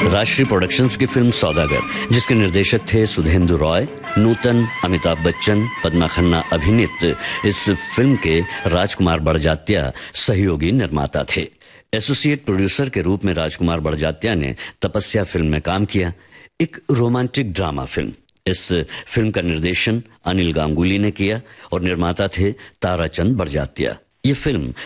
राष्ट्रीय प्रोडक्शंस की फिल्म सौदागर, जिसके निर्देशक थे सुधेंदु रॉय, नूतन, अमिताभ बच्चन, पद्मा खन्ना अभिनीत इस फिल्म के राजकुमार बड़जात्या सहयोगी निर्माता थे। एसोसिएट प्रोड्यूसर के रूप में राजकुमार बड़जात्या ने तपस्या फिल्म में काम किया, एक रोमांटिक ड्रामा फिल्म। इस फिल्म का निर्देशन अनिल गांगुली ने किया और निर्माता थे ताराचंद बड़जात्या। ये फिल्म